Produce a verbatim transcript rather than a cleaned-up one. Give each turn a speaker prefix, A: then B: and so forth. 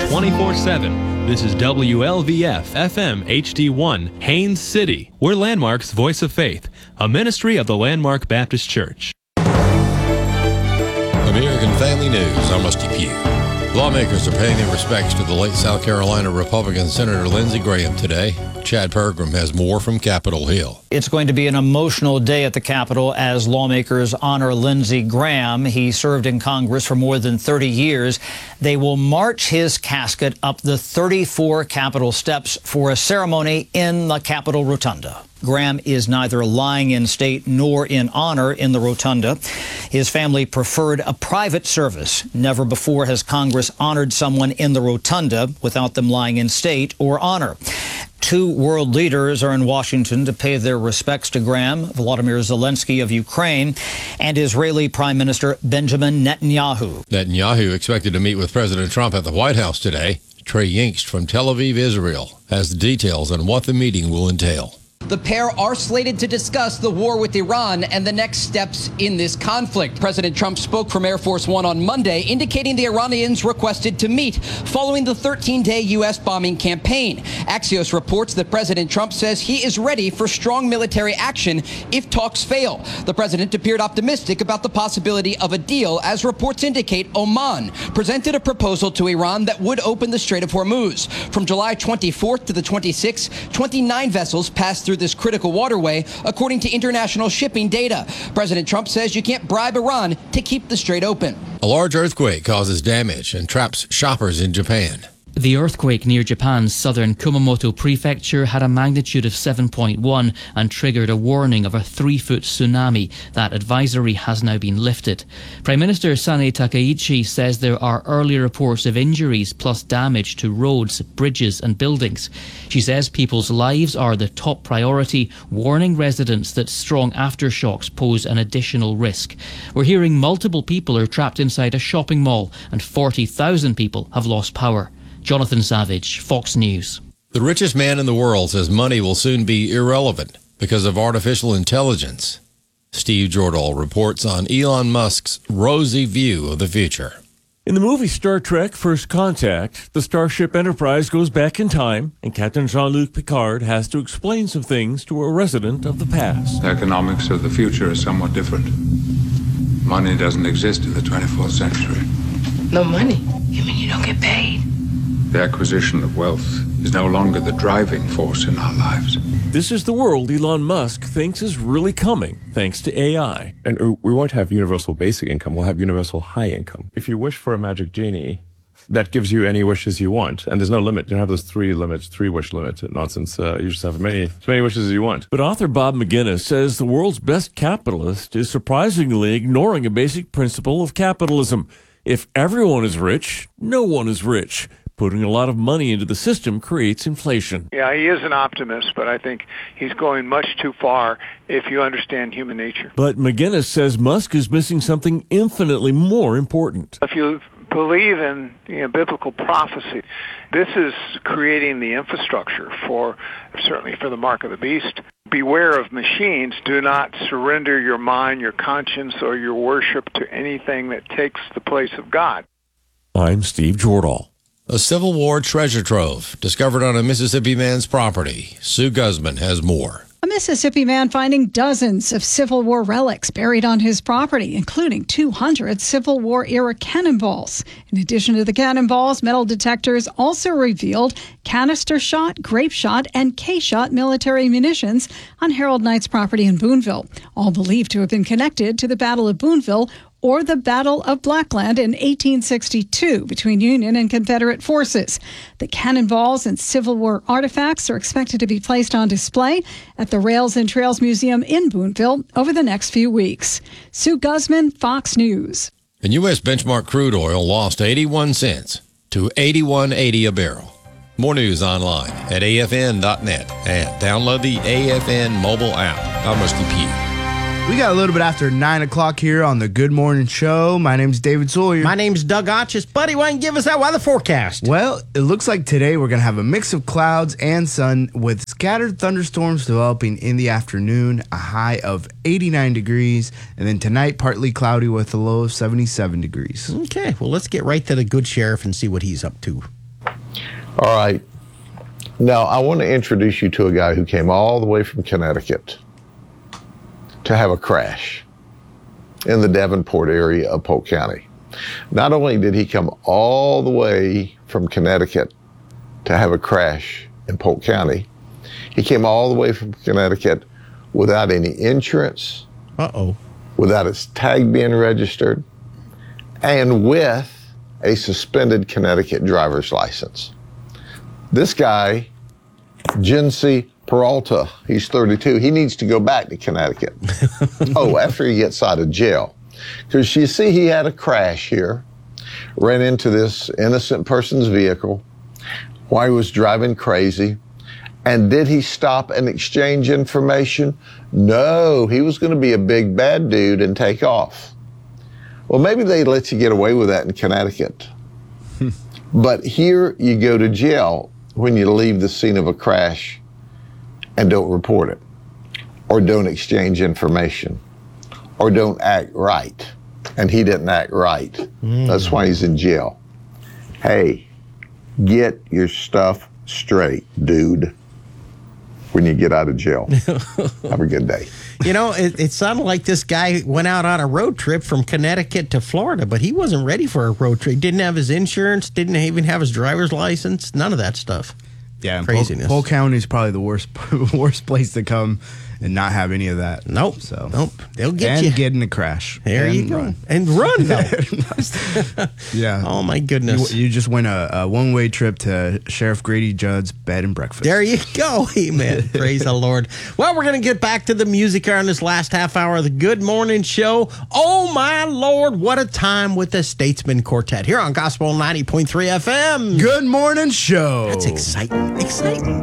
A: twenty-four seven. This is W L V F F M H D one, Haines City. We're Landmark's Voice of Faith, a ministry of the Landmark Baptist Church.
B: American Family News, I'm Rusty Pugh. Lawmakers are paying their respects to the late South Carolina Republican Senator Lindsey Graham today. Chad Pergram has more from Capitol Hill.
C: It's going to be an emotional day at the Capitol as lawmakers honor Lindsey Graham. He served in Congress for more than thirty years. They will march his casket up the thirty-four Capitol steps for a ceremony in the Capitol Rotunda. Graham is neither lying in state nor in honor in the Rotunda. His family preferred a private service. Never before has Congress honored someone in the Rotunda without them lying in state or honor. Two world leaders are in Washington to pay their respects to Graham, Volodymyr Zelensky of Ukraine and Israeli Prime Minister Benjamin Netanyahu.
B: Netanyahu expected to meet with President Trump at the White House today. Trey Yingst from Tel Aviv, Israel, has the details on what the meeting will entail.
D: The pair are slated to discuss the war with Iran and the next steps in this conflict. President Trump spoke from Air Force One on Monday, indicating the Iranians requested to meet following the thirteen-day U S bombing campaign. Axios reports that President Trump says he is ready for strong military action if talks fail. The president appeared optimistic about the possibility of a deal, as reports indicate Oman presented a proposal to Iran that would open the Strait of Hormuz. From July twenty-fourth to the twenty-sixth, twenty-nine vessels passed through this critical waterway, according to international shipping data. President Trump says you can't bribe Iran to keep the strait open.
B: A large earthquake causes damage and traps shoppers in Japan.
E: The earthquake near Japan's southern Kumamoto prefecture had a magnitude of seven point one and triggered a warning of a three-foot tsunami. That advisory has now been lifted. Prime Minister Sanae Takaichi says there are early reports of injuries plus damage to roads, bridges and buildings. She says people's lives are the top priority, warning residents that strong aftershocks pose an additional risk. We're hearing multiple people are trapped inside a shopping mall and forty thousand people have lost power. Jonathan Savage, Fox News.
B: The richest man in the world says money will soon be irrelevant because of artificial intelligence. Steve Jordahl reports on Elon Musk's rosy view of the future.
F: In the movie Star Trek First Contact, the Starship Enterprise goes back in time, and Captain Jean-Luc Picard has to explain some things to a resident of the past.
G: The economics of the future is somewhat different. Money doesn't exist in the twenty-fourth century.
H: No money? You mean you don't get paid?
G: The acquisition of wealth is no longer the driving force in our lives.
F: This is the world Elon Musk thinks is really coming, thanks to A I.
I: And we won't have universal basic income, we'll have universal high income. If you wish for a magic genie, that gives you any wishes you want. And there's no limit. You don't have those three limits, three wish limit nonsense. Uh, you just have many, as many wishes as you want.
F: But author Bob McGinnis says the world's best capitalist is surprisingly ignoring a basic principle of capitalism. If everyone is rich, no one is rich. Putting a lot of money into the system creates inflation.
J: Yeah, he is an optimist, but I think he's going much too far if you understand human nature.
F: But McGinnis says Musk is missing something infinitely more important.
J: If you believe in you know, biblical prophecy, this is creating the infrastructure for, certainly for the mark of the beast. Beware of machines. Do not surrender your mind, your conscience, or your worship to anything that takes the place of God.
F: I'm Steve Jordahl.
B: A Civil War treasure trove discovered on a Mississippi man's property. Sue Guzman has more.
K: A Mississippi man finding dozens of Civil War relics buried on his property, including two hundred Civil War-era cannonballs. In addition to the cannonballs, metal detectors also revealed canister shot, grape shot, and K-shot military munitions on Harold Knight's property in Boonville, all believed to have been connected to the Battle of Boonville or the Battle of Blackland in eighteen sixty-two between Union and Confederate forces. The cannonballs and Civil War artifacts are expected to be placed on display at the Rails and Trails Museum in Boonville over the next few weeks. Sue Guzman, Fox News.
B: And U S benchmark crude oil lost eighty-one cents to eighty-one eighty a barrel. More news online at A F N dot net and download the A F N mobile app. I'm Rusty Pugh.
L: We got a little bit after nine o'clock here on the Good Morning Show. My name's David Sawyer.
M: My name's Doug Otchis. Buddy, why don't you give us that weather forecast?
L: Well, it looks like today we're going to have a mix of clouds and sun with scattered thunderstorms developing in the afternoon, a high of eighty-nine degrees. And then tonight, partly cloudy with a low of seventy-seven degrees.
M: Okay, well, let's get right to the good sheriff and see what he's up to.
N: All right. Now, I want to introduce you to a guy who came all the way from Connecticut to have a crash in the Davenport area of Polk County. Not only did he come all the way from Connecticut to have a crash in Polk County, he came all the way from Connecticut without any insurance,
M: uh-oh,
N: without his tag being registered, and with a suspended Connecticut driver's license. This guy, Jincy Peralta, he's thirty-two. He needs to go back to Connecticut. Oh, after he gets out of jail. Because you see, he had a crash here, ran into this innocent person's vehicle while he was driving crazy. And did he stop and exchange information? No, he was going to be a big bad dude and take off. Well, maybe they let you get away with that in Connecticut. But here you go to jail when you leave the scene of a crash and don't report it, or don't exchange information, or don't act right. And he didn't act right. Mm. That's why he's in jail. Hey, get your stuff straight, dude, when you get out of jail. Have a good day.
M: You know, it, it sounded like this guy went out on a road trip from Connecticut to Florida, but he wasn't ready for a road trip. Didn't have his insurance, didn't even have his driver's license, none of that stuff.
L: Yeah,
M: craziness.
L: Polk County is probably the worst worst place to come and not have any of that.
M: Nope.
L: So
M: nope. They'll get
L: and
M: you.
L: get in a crash.
M: There
L: and
M: you go.
L: Run.
M: And run. No.
L: Yeah.
M: Oh my goodness.
L: You, you just win a, a one way trip to Sheriff Grady Judd's bed and breakfast.
M: There you go. Amen. Praise the Lord. Well, we're going to get back to the music here on this last half hour of the Good Morning Show. Oh my Lord, what a time with the Statesman Quartet here on Gospel ninety point three F M.
L: Good Morning Show.
M: That's exciting. Exciting.